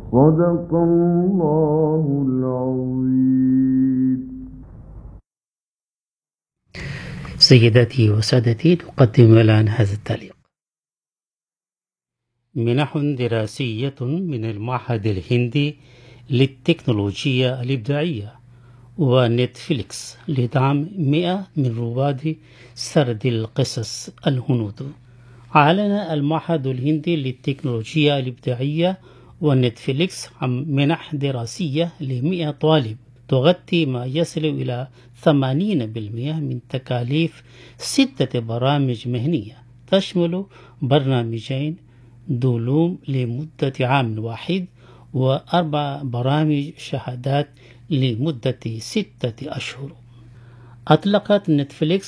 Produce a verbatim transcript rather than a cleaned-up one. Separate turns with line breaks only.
صدق الله العظيم.
سيداتي وسادتي، نقدم الآن هذا التعليق. منح دراسية من المعهد الهندي للتكنولوجيا الإبداعية ونتفليكس لدعم مئة من رواد سرد القصص الهنود. أعلن المعهد الهندي للتكنولوجيا الإبداعية ونتفليكس عن منح دراسية لمئة طالب تغطي ما يصل إلى ثمانين بالمئة من تكاليف ستة برامج مهنية تشمل برنامجين دبلوم لمدة عام واحد وأربع برامج شهادات لمدة ستة أشهر. أطلقت نتفليكس